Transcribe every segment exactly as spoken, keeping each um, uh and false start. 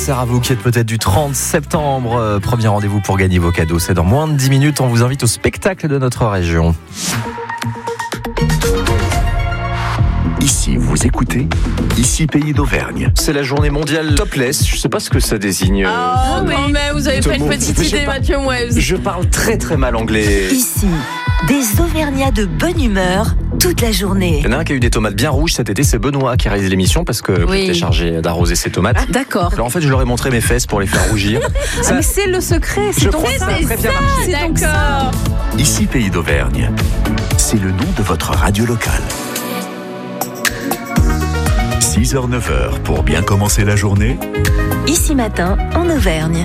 C'est à vous qui êtes peut-être du trente septembre. Euh, premier rendez-vous pour gagner vos cadeaux. C'est dans moins de dix minutes. On vous invite au spectacle de notre région. Ici, vous écoutez, ici Pays d'Auvergne. C'est la journée mondiale topless. Je sais pas ce que ça désigne. Ah, oui. Mais vous avez pas une petite Mais idée, par... Mathieu Mouez. Je parle très très mal anglais. Ici, des Auvergnats de bonne humeur toute la journée. Il y en a un qui a eu des tomates bien rouges cet été, c'est Benoît qui a réalisé l'émission parce que Oui. j'étais chargé d'arroser ses tomates. Ah, d'accord. Alors en fait, je leur ai montré mes fesses pour les faire rougir. Ah, Ça- mais c'est le secret. C'est Je donc crois que ça. ça a très bien marché. C'est donc ça. Ici Pays d'Auvergne. C'est le nom de votre radio locale. six heures neuf heures pour bien commencer la journée. Ici matin, en Auvergne.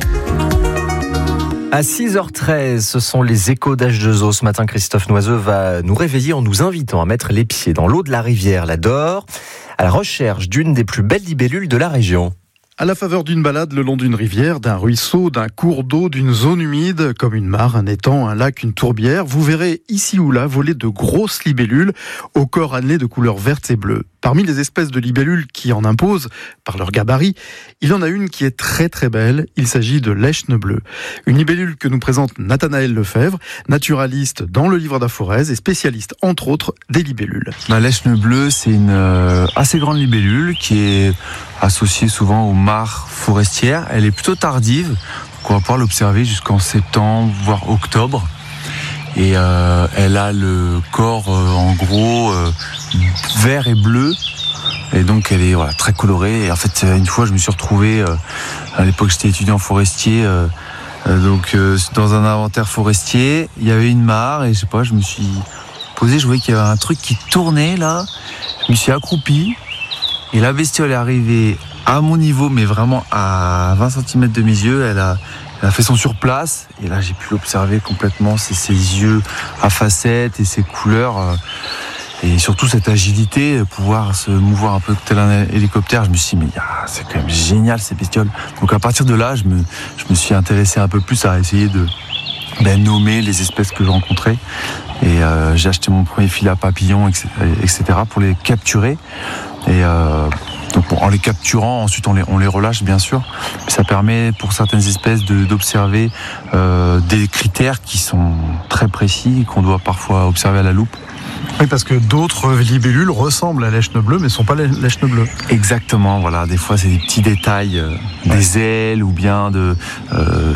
À six heures treize, ce sont les échos d'H deux O. Ce matin, Christophe Noiseux va nous réveiller en nous invitant à mettre les pieds dans l'eau de la rivière la Dore, à la recherche d'une des plus belles libellules de la région. À la faveur d'une balade le long d'une rivière, d'un ruisseau, d'un cours d'eau, d'une zone humide, comme une mare, un étang, un lac, une tourbière, vous verrez ici ou là voler de grosses libellules au corps annelé de couleurs vertes et bleues. Parmi les espèces de libellules qui en imposent, par leur gabarit, il y en a une qui est très très belle, il s'agit de l'Echne bleue. Une libellule que nous présente Nathanaël Lefebvre, naturaliste dans le livre d'Aforez et spécialiste entre autres des libellules. La L'Echne bleue, c'est une euh, assez grande libellule qui est associée souvent aux mares forestières. Elle est plutôt tardive, donc on va pouvoir l'observer jusqu'en septembre, voire octobre. Et euh, elle a le corps euh, en gros euh, vert et bleu. Et donc elle est voilà, très colorée. Et en fait, une fois, je me suis retrouvé, euh, à l'époque j'étais étudiant forestier, euh, euh, donc euh, dans un inventaire forestier, il y avait une mare et je sais pas, je me suis posé, je voyais qu'il y avait un truc qui tournait là. Je me suis accroupi et la bestiole est arrivée à mon niveau, mais vraiment à vingt centimètres de mes yeux. Elle a, elle a fait son surplace et là j'ai pu l'observer complètement, c'est ses yeux à facettes et ses couleurs. Euh, Et surtout cette agilité, pouvoir se mouvoir un peu tel un hélicoptère. Je me suis dit, mais ah, c'est quand même génial ces bestioles. Donc à partir de là, je me, je me suis intéressé un peu plus à essayer de ben, nommer les espèces que je rencontrais. Et euh, j'ai acheté mon premier filet à papillons, et cetera pour les capturer. Et euh, donc bon, en les capturant, ensuite on les, on les relâche bien sûr. Mais ça permet pour certaines espèces de, d'observer euh, des critères qui sont très précis et qu'on doit parfois observer à la loupe. Oui, parce que d'autres libellules ressemblent à l'Echne bleue, mais ne sont pas l'Echne bleue. Exactement, voilà. Des fois, c'est des petits détails, euh, des ailes ou bien de, euh,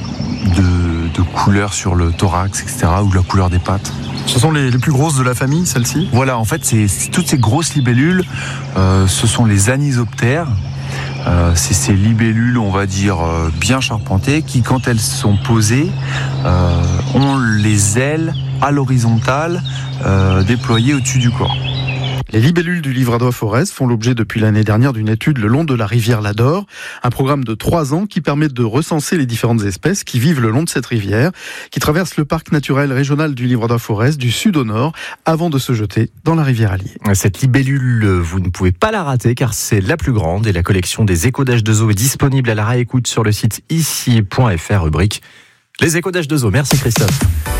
de, de couleurs sur le thorax, et cetera, ou de la couleur des pattes. Ce sont les, les plus grosses de la famille, celles-ci ? Voilà, en fait, c'est, c'est toutes ces grosses libellules, euh, ce sont les anisoptères. Euh, c'est ces libellules, on va dire, euh, bien charpentées, qui, quand elles sont posées, euh, ont les ailes à l'horizontale euh, déployées au-dessus du corps. Les libellules du livre d'Aforez font l'objet depuis l'année dernière d'une étude le long de la rivière la Dore, un programme de trois ans qui permet de recenser les différentes espèces qui vivent le long de cette rivière, qui traverse le parc naturel régional du livre d'Aforez du sud au nord, avant de se jeter dans la rivière Allier. Cette libellule, vous ne pouvez pas la rater car c'est la plus grande et la collection des échos d'H deux O est disponible à la réécoute sur le site ici point f r, rubrique Les échos d'H deux O. Merci Christophe.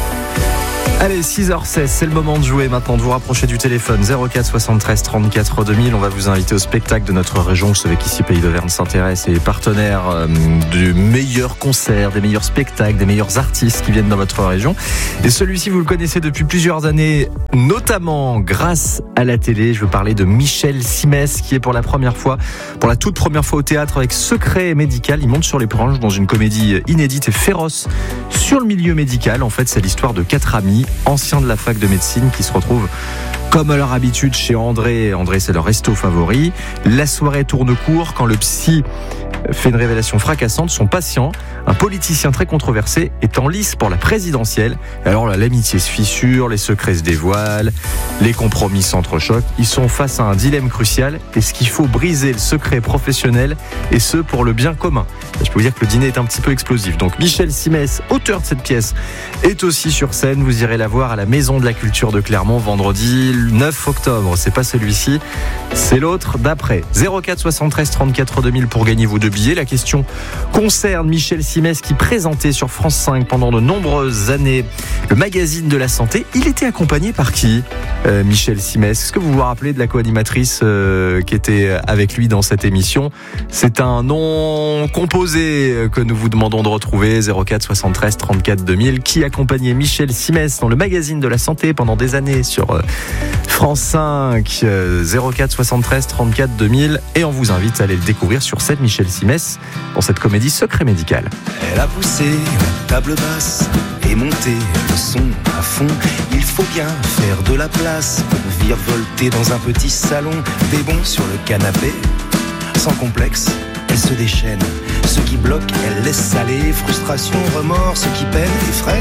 Allez, six heures seize, c'est le moment de jouer maintenant, de vous rapprocher du téléphone zéro quatre soixante-treize trente-quatre deux mille. On va vous inviter au spectacle de notre région. Vous savez qu'ici, Pays d'Auvergne s'intéresse et est partenaire euh, du meilleur concert, des meilleurs spectacles, des meilleurs artistes qui viennent dans votre région. Et celui-ci, vous le connaissez depuis plusieurs années, notamment grâce à la télé. Je veux parler de Michel Simès, qui est pour la première fois, pour la toute première fois au théâtre avec Secret médical. Il monte sur les planches dans une comédie inédite et féroce sur le milieu médical. En fait, c'est l'histoire de quatre amis anciens de la fac de médecine qui se retrouvent comme à leur habitude chez André. André, c'est leur resto favori. La soirée tourne court quand le psy fait une révélation fracassante. Son patient, un politicien très controversé, est en lice pour la présidentielle. Et alors là, l'amitié se fissure, les secrets se dévoilent, les compromis s'entrechoquent. Ils sont face à un dilemme crucial. Est-ce qu'il faut briser le secret professionnel et ce pour le bien commun ? Je peux vous dire que le dîner est un petit peu explosif. Donc Michel Simès, auteur de cette pièce, est aussi sur scène. Vous irez la voir à la Maison de la Culture de Clermont vendredi neuf octobre. C'est pas celui-ci, c'est l'autre d'après. zéro quatre soixante-treize trente-quatre deux mille pour gagner vos deux billets. La question concerne Michel Simès qui présentait sur France cinq pendant de nombreuses années le magazine de la santé. Il était accompagné par qui, euh, Michel Simès? Est-ce que vous vous rappelez de la co-animatrice euh, qui était avec lui dans cette émission? C'est un nom composé que nous vous demandons de retrouver. Zéro quatre soixante-treize trente-quatre deux mille. Qui accompagnait Michel Simès dans le magazine de la santé pendant des années sur euh, France cinq, euh, zéro quatre soixante-treize trente-quatre deux mille. Et on vous invite à aller le découvrir sur scène, Michel Simès, dans cette comédie Secret médical. Elle a poussé la table basse et monté le son à fond. Il faut bien faire de la place pour virevolter dans un petit salon. T'es bon sur le canapé, sans complexe, elle se déchaîne. Ce qui bloque, elle laisse aller. Frustration, remords, ce qui peine, effraie.